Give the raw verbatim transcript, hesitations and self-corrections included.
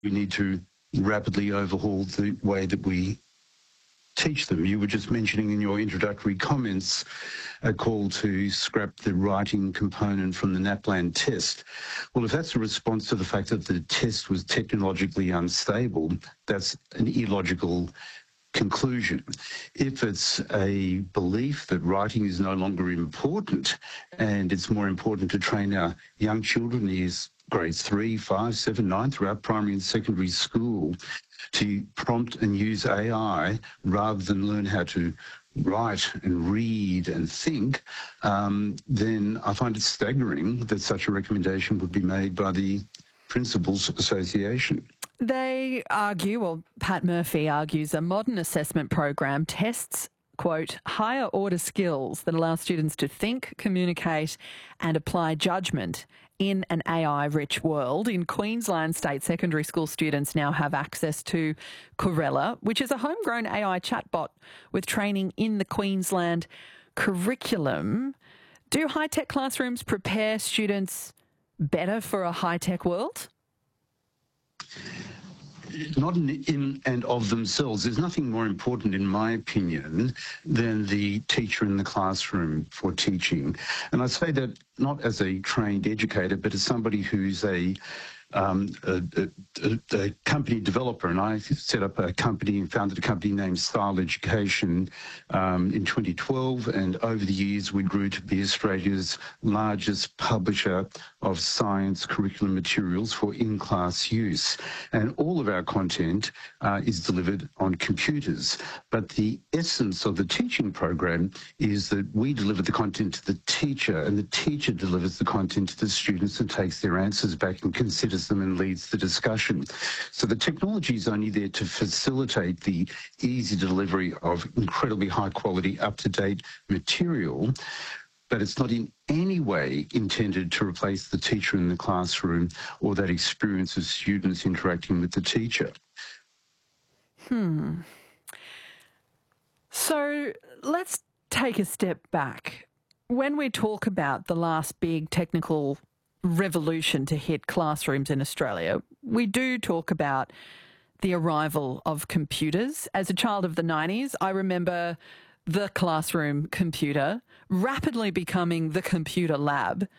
we need to rapidly overhaul the way that we teach them. You were just mentioning in your introductory comments a call to scrap the writing component from the NAPLAN test. Well, if that's a response to the fact that the test was technologically unstable, that's an illogical conclusion. If it's a belief that writing is no longer important and it's more important to train our young children, is grades three, five, seven, nine, throughout primary and secondary school, to prompt and use A I rather than learn how to write and read and think, um, then I find it staggering that such a recommendation would be made by the Principals Association. They argue, or Pat Murphy argues, a modern assessment program tests, quote, higher order skills that allow students to think, communicate and apply judgment in an A I-rich world. In Queensland, state secondary school students now have access to Corella, which is a homegrown A I chatbot with training in the Queensland curriculum. Do high-tech classrooms prepare students better for a high-tech world? Not in, in and of themselves. There's nothing more important, in my opinion, than the teacher in the classroom for teaching. And I say that not as a trained educator, but as somebody who's a Um, a, a, a company developer, and I set up a company and founded a company named Style Education um, in twenty twelve, and over the years we grew to be Australia's largest publisher of science curriculum materials for in-class use. And all of our content uh, is delivered on computers. But the essence of the teaching program is that we deliver the content to the teacher, and the teacher delivers the content to the students and takes their answers back and considers them and leads the discussion. So the technology is only there to facilitate the easy delivery of incredibly high quality, up-to-date material, but it's not in any way intended to replace the teacher in the classroom or that experience of students interacting with the teacher. Hmm. So let's take a step back. When we talk about the last big technical revolution to hit classrooms in Australia, we do talk about the arrival of computers. As a child of the nineties, I remember the classroom computer rapidly becoming the computer lab